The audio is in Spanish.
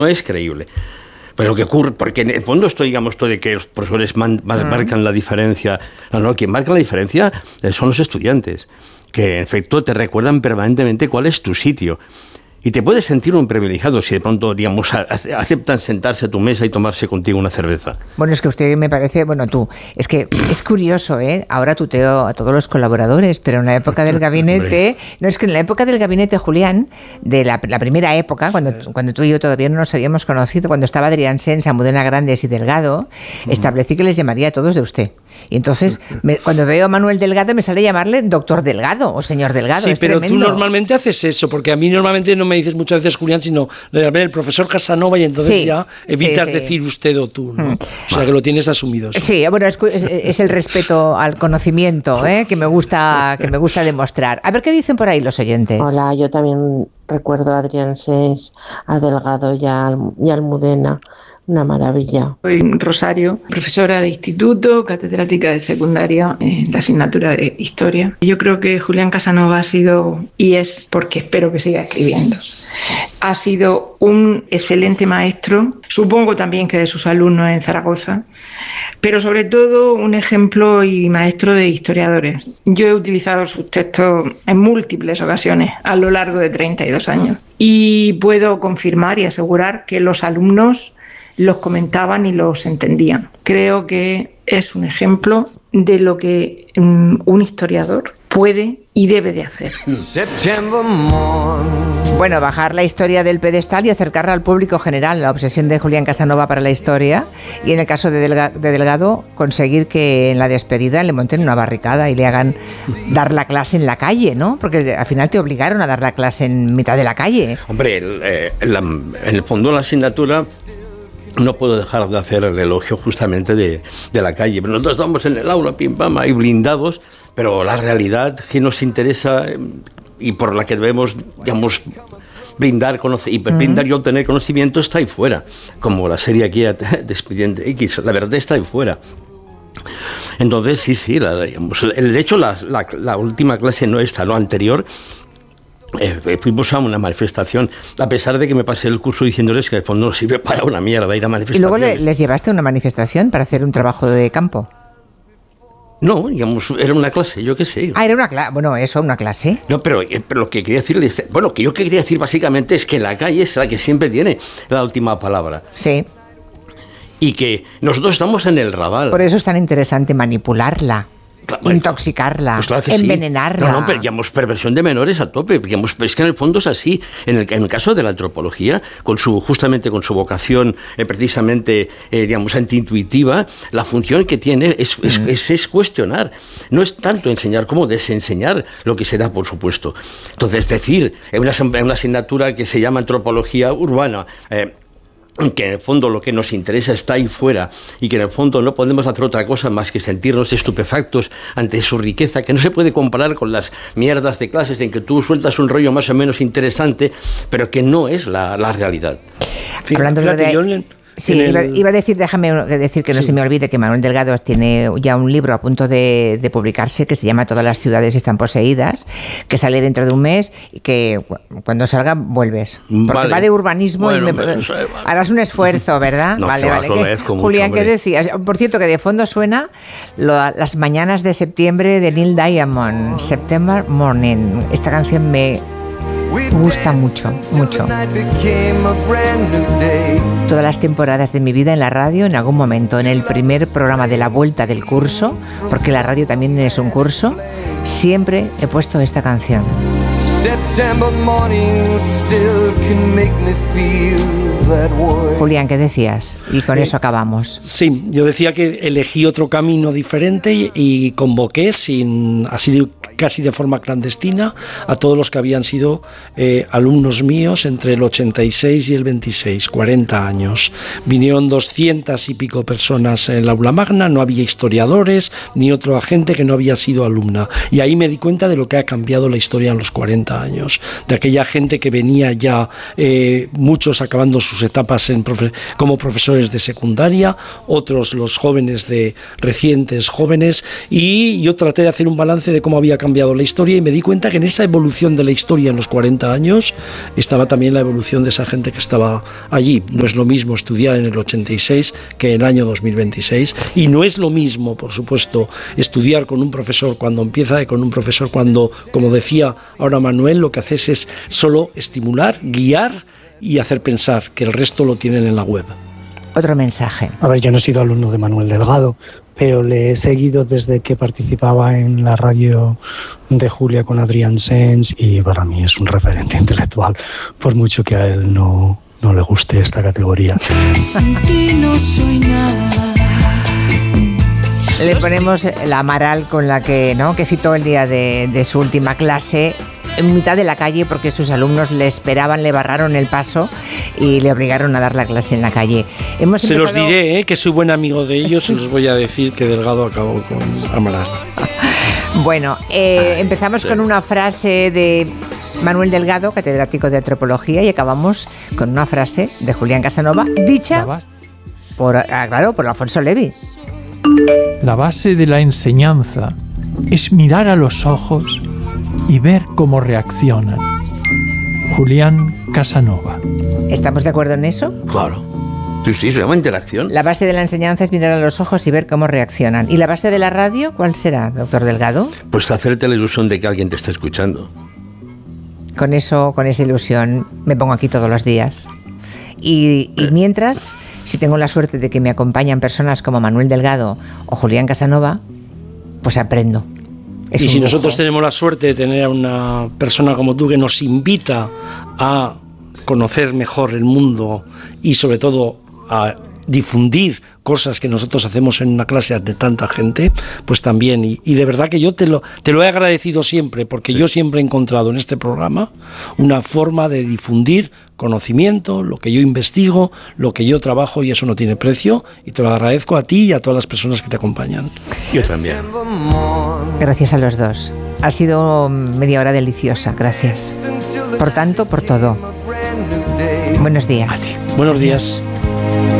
No es creíble. Pero lo que ocurre, porque en el fondo esto de que los profesores marcan la diferencia. No, quien marca la diferencia son los estudiantes, que en efecto te recuerdan permanentemente cuál es tu sitio. Y te puedes sentir un privilegiado si de pronto, digamos, aceptan sentarse a tu mesa y tomarse contigo una cerveza. Bueno, es que usted me parece, es que es curioso, ahora tuteo a todos los colaboradores, pero en la época del gabinete, en la época del gabinete, Julián, de la primera época, cuando tú y yo todavía no nos habíamos conocido, cuando estaba Adrián Sens, Almudena Grandes y Delgado, establecí que les llamaría a todos de usted. Y entonces, cuando veo a Manuel Delgado, me sale llamarle doctor Delgado o señor Delgado. Sí, pero tremendo. tú normalmente haces eso, porque a mí normalmente no me dices muchas veces Julián, sino le llamé el profesor Casanova y entonces ya evitas decir usted o tú, ¿no? O sea, que lo tienes asumido. Sí, bueno, es el respeto al conocimiento, que me gusta demostrar. A ver qué dicen por ahí los oyentes. Hola, yo también recuerdo a Adrián Sens, a Delgado y a Almudena. Una maravilla. Soy Rosario, profesora de instituto, catedrática de secundaria en la asignatura de Historia. Yo creo que Julián Casanova ha sido, y es porque espero que siga escribiendo, ha sido un excelente maestro, supongo también que de sus alumnos en Zaragoza, pero sobre todo un ejemplo y maestro de historiadores. Yo he utilizado sus textos en múltiples ocasiones a lo largo de 32 años y puedo confirmar y asegurar que los alumnos los comentaban y los entendían. Creo que es un ejemplo de lo que un historiador puede y debe de hacer. Bueno, bajar la historia del pedestal y acercarla al público general, la obsesión de Julián Casanova para la historia, y en el caso de Delgado, conseguir que en la despedida le monten una barricada y le hagan dar la clase en la calle, ¿no? Porque al final te obligaron a dar la clase en mitad de la calle. Hombre, en el fondo la asignatura... No puedo dejar de hacer el elogio justamente de la calle. Pero nosotros estamos en el aula, pim pam, ahí blindados, pero la realidad que nos interesa y por la que debemos, digamos, brindar y obtener conocimiento está ahí fuera. Como la serie aquí de Expediente X, la verdad está ahí fuera. Entonces, sí, de hecho, la última clase no esta, lo anterior... fuimos a una manifestación, a pesar de que me pasé el curso diciéndoles que en el fondo no sirve para una mierda ir a manifestaciones. ¿Y luego les llevaste a una manifestación para hacer un trabajo de campo? No, digamos, era una clase, yo qué sé. Era una clase, una clase. No, pero lo que quería decirles, que yo quería decir básicamente es que la calle es la que siempre tiene la última palabra. Sí. Y que nosotros estamos en el rabal. Por eso es tan interesante manipularla. Intoxicarla, pues claro que envenenarla. Sí. No, pero digamos, perversión de menores a tope. Digamos, es que en el fondo es así. En el caso de la antropología, justamente con su vocación precisamente, digamos, antiintuitiva, la función que tiene es cuestionar. No es tanto enseñar como desenseñar lo que se da, por supuesto. Entonces, decir, en una asignatura que se llama antropología urbana, que en el fondo lo que nos interesa está ahí fuera y que en el fondo no podemos hacer otra cosa más que sentirnos estupefactos ante su riqueza, que no se puede comparar con las mierdas de clases en que tú sueltas un rollo más o menos interesante, pero que no es la realidad. Hablando de... Sí, iba a decir, déjame decir que no se me olvide que Manuel Delgado tiene ya un libro a punto de publicarse que se llama Todas las ciudades están poseídas, que sale dentro de un mes y que cuando salga vuelves. Porque va de urbanismo harás un esfuerzo, ¿verdad? No, vale. Julián, ¿qué decías? Por cierto, que de fondo suena las mañanas de septiembre de Neil Diamond, September Morning. Esta canción me gusta mucho. Todas las temporadas de mi vida en la radio, en algún momento, en el primer programa de la vuelta del curso, porque la radio también es un curso, siempre he puesto esta canción. Julián, ¿qué decías? Y con eso acabamos. Sí, yo decía que elegí otro camino diferente y convoqué casi de forma clandestina a todos los que habían sido alumnos míos entre el 86 y el 26, 40 años. Vinieron 200 y pico personas en la aula magna, no había historiadores ni otra gente que no había sido alumna. Y ahí me di cuenta de lo que ha cambiado la historia en los 40 40 años, de aquella gente que venía ya, muchos acabando sus etapas como profesores de secundaria, otros los jóvenes recientes jóvenes, y yo traté de hacer un balance de cómo había cambiado la historia y me di cuenta que en esa evolución de la historia en los 40 años estaba también la evolución de esa gente que estaba allí. No es lo mismo estudiar en el 86 que en el año 2026, y no es lo mismo, por supuesto, estudiar con un profesor cuando empieza y con un profesor cuando, como decía ahora Manuel, lo que haces es solo estimular, guiar y hacer pensar, que el resto lo tienen en la web. Otro mensaje. A ver, yo no he sido alumno de Manuel Delgado, pero le he seguido desde que participaba en la radio de Julia con Adrián Sens, y para mí es un referente intelectual, por mucho que a él no le guste esta categoría. Sin ti no soy nada. Le ponemos la Amaral con la que citó el día de su última clase en mitad de la calle, porque sus alumnos le esperaban, le barraron el paso y le obligaron a dar la clase en la calle. Se los diré, que soy buen amigo de ellos, sí. Y los voy a decir que Delgado acabó con Amaral. Bueno, empezamos con una frase de Manuel Delgado, catedrático de antropología, y acabamos con una frase de Julián Casanova, dicha por Alfonso Levi. La base de la enseñanza es mirar a los ojos y ver cómo reaccionan. Julián Casanova. ¿Estamos de acuerdo en eso? Claro. Sí, se llama interacción. La base de la enseñanza es mirar a los ojos y ver cómo reaccionan. ¿Y la base de la radio cuál será, doctor Delgado? Pues hacerte la ilusión de que alguien te está escuchando. Con esa ilusión me pongo aquí todos los días. Y mientras, si tengo la suerte de que me acompañan personas como Manuel Delgado o Julián Casanova, pues aprendo. Y si nosotros tenemos la suerte de tener a una persona como tú que nos invita a conocer mejor el mundo y sobre todo a difundir cosas que nosotros hacemos en una clase de tanta gente, pues también, y de verdad que yo te lo he agradecido siempre, porque yo siempre he encontrado en este programa una forma de difundir conocimiento, lo que yo investigo, lo que yo trabajo, y eso no tiene precio, y te lo agradezco a ti y a todas las personas que te acompañan. Yo también. Gracias a los dos. Ha sido media hora deliciosa, gracias. Por tanto, por todo. Buenos días. Buenos días.